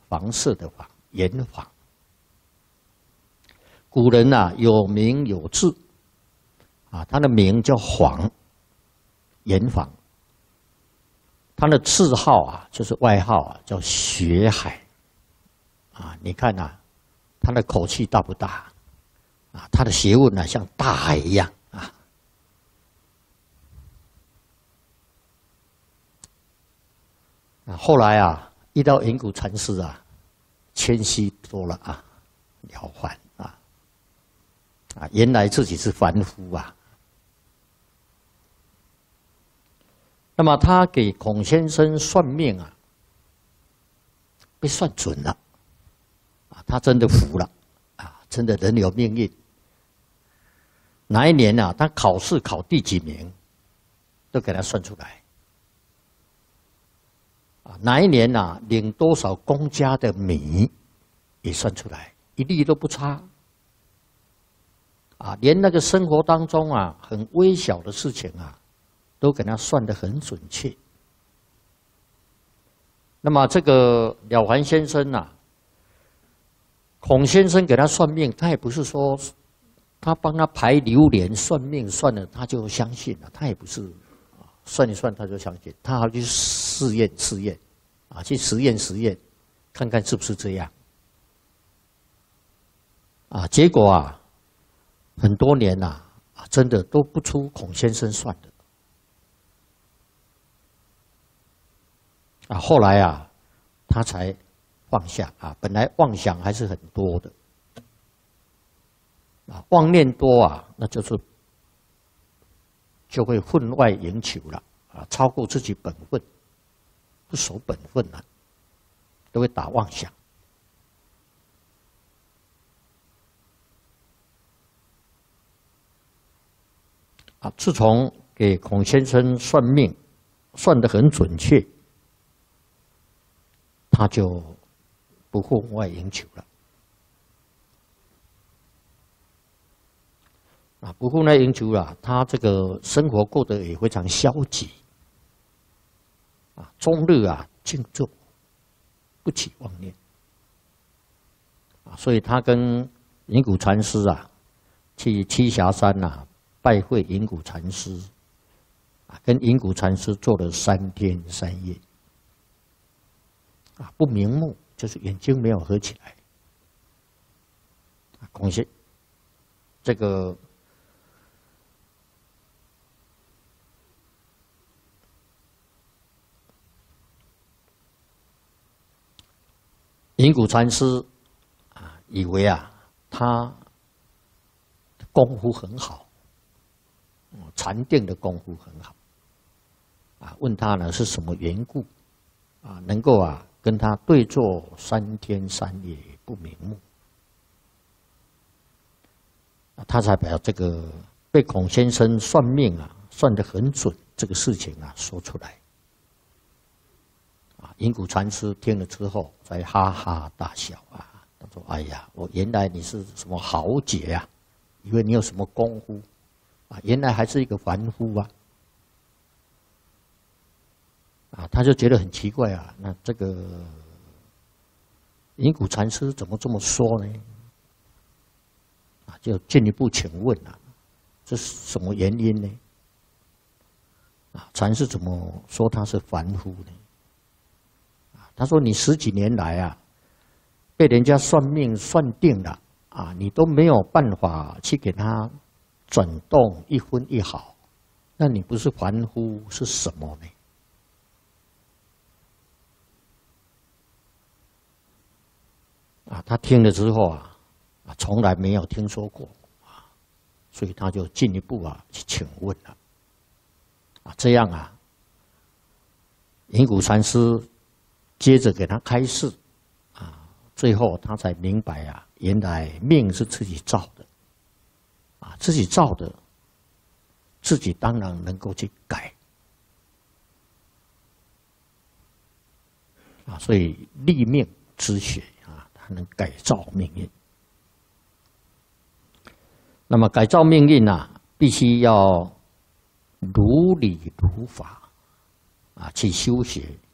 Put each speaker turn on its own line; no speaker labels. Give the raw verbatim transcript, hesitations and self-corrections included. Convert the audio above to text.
房舍的房，圆房。古人啊有名有字，啊，他的名叫房，圆房。他的字号啊，就是外号啊，叫学海。啊，你看啊，他的口气大不大？啊，他的学问呢、啊，像大海一样啊。啊，后来啊，遇到云谷禅师啊，谦虚多了啊，了凡啊，啊，原来自己是凡夫啊。那么他给孔先生算命啊，被算准了，啊，他真的服了，啊，真的人有命运。哪一年啊，他考试考第几名，都给他算出来。啊，哪一年啊，领多少公家的米，也算出来，一粒都不差。啊，连那个生活当中啊，很微小的事情啊，都给他算得很准确。那么这个了凡先生啊，孔先生给他算命，他也不是说他帮他排流年算命算了他就相信了，他也不是算一算他就相信，他还去试验试验啊，去实验实验，看看是不是这样啊。结果啊，很多年呐、啊，啊，真的都不出孔先生算的。啊，后来啊，他才放下啊。本来妄想还是很多的，啊，妄念多啊，那就是就会分外迎求了啊，超过自己本分，不守本分了，都会打妄想。啊，自从给孔先生算命，算得很准确。他就不分外迎求了，啊，不分外迎求了。他这个生活过得也非常消极，啊，终日啊静坐，不起妄念，啊，所以他跟云谷禅师啊，去栖霞山呐、啊、拜会云谷禅师，啊，跟云谷禅师坐了三天三夜。啊，不瞑目，就是眼睛没有合起来。啊，孔先这个云谷禅师啊，以为啊，他功夫很好，禅定的功夫很好。啊，问他呢是什么缘故啊，能够啊。跟他对坐三天三夜不瞑目，他才把这个被孔先生算命啊算得很准这个事情啊说出来。啊，云谷禅师听了之后，才哈哈大笑啊，他说：“哎呀，我原来你是什么豪杰啊，以为你有什么功夫啊，原来还是一个凡夫啊。”啊，他就觉得很奇怪啊，那这个云谷禅师怎么这么说呢？啊，就进一步请问啊，这是什么原因呢？啊，禅师怎么说他是凡夫呢？啊，他说你十几年来啊，被人家算命算定了啊，你都没有办法去给他转动一分一毫，那你不是凡夫是什么呢？啊，他听了之后啊，啊，从来没有听说过啊，所以他就进一步啊去请问了，啊，这样啊，云谷禅师接着给他开示，啊，最后他才明白啊，原来命是自己造的，啊，自己造的，自己当然能够去改，啊，所以立命之学。能改造命运。那么改造命运啊，必须要如理如法啊去修学